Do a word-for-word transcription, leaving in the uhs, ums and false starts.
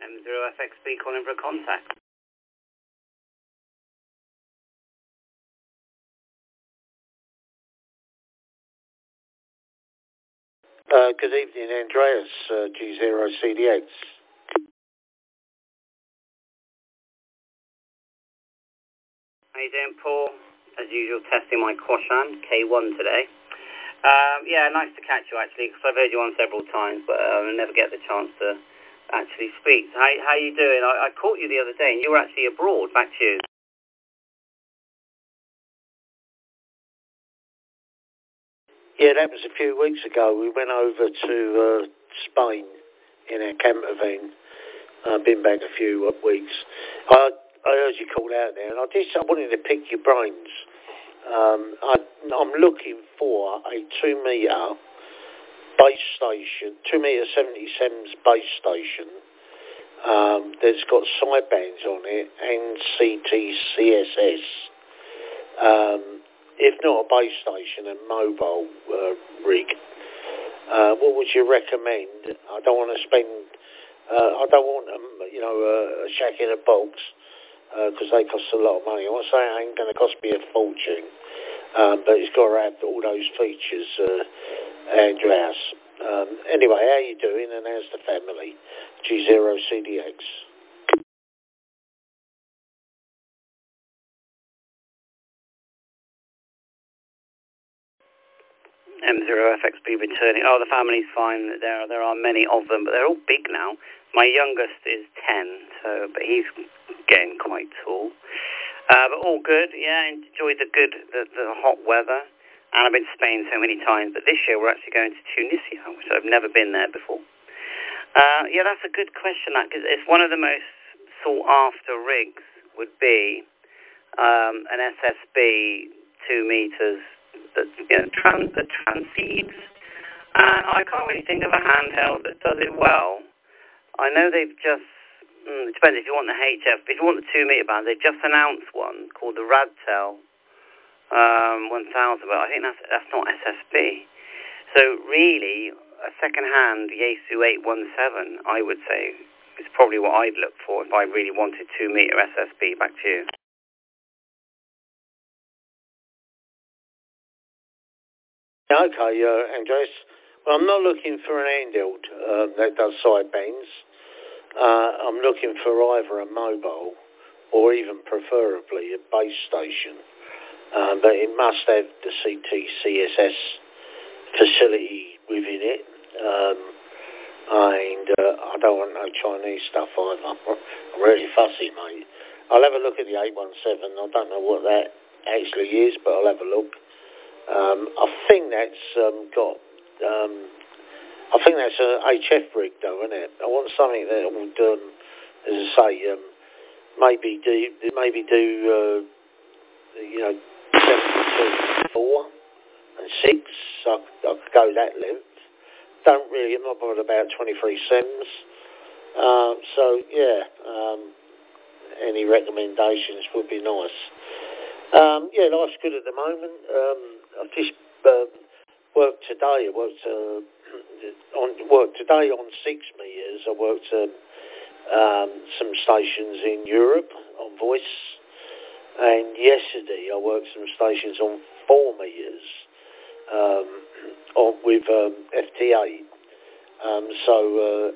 M zero F X B calling for a contact. Uh, good evening, Andreas, uh, G zero C D X. How you doing, Paul? As usual, testing my Quashan K one today. Um, yeah, nice to catch you, actually, because I've heard you on several times, but uh, I never get the chance to actually speak. How, how you doing? I, I caught you the other day, and you were actually abroad. Back to you. Yeah, that was a few weeks ago. We went over to uh, Spain in our camper van. I've been back a few uh, weeks. I, I heard you call out there, and I just I wanted to pick your brains. Um, I, I'm looking for a two-metre base station, two metre seventy-seven's base station um, that's got sidebands on it and C T C S S. Um, if not a base station, a mobile uh, rig. Uh, what would you recommend? I don't want to spend. Uh, I don't want um, you know uh, a shack in a box because uh, they cost a lot of money. I want to say it ain't going to cost me a fortune, um, but it's got to have all those features. Uh, Andreas. Um, anyway, how you doing and how's the family? G zero C D X. M zero F X B returning. Oh, the family's fine. There, there are many of them, but they're all big now. My youngest is ten, so but he's getting quite tall. Uh, but all good. Yeah, enjoyed the good, the, the hot weather. And I've been to Spain so many times, but this year we're actually going to Tunisia, which I've never been there before. Uh, yeah, that's a good question, that, because it's one of the most sought-after rigs would be um, an S S B two meters that you know, trans, that transcedes. And I can't really think of a handheld that does it well. I know they've just, mm, it depends if you want the H F, if you want the two meter band, they've just announced one called the Radtel um, one thousand, but I think that's, that's not S S B. So really, a second-hand Yaesu eight one seven, I would say, is probably what I'd look for if I really wanted two meter S S B. Back to you. Okay, uh, Andres. Well, I'm not looking for an handheld uh, that does side bands. Uh, I'm looking for either a mobile or even preferably a base station. Uh, but it must have the C T C S S facility within it. Um, and uh, I don't want no Chinese stuff either. I'm really fussy, mate. I'll have a look at the eight one seven. I don't know what that actually is, but I'll have a look. Um, I think that's um, got. Um, I think that's an H F rig, though, isn't it? I want something that would, um, as I say, um, maybe do maybe do uh, you know seven, four and six. I, I could go that length. Don't really. I'm not bothered about twenty-three sems. Uh, so yeah, um, any recommendations would be nice. Um, yeah, life's good at the moment. Um, I've just uh, worked today. I worked uh, on worked today on six meters. I worked uh, um, some stations in Europe on voice, and yesterday I worked some stations on four meters um, on, with um, F T A. Um, so. Uh,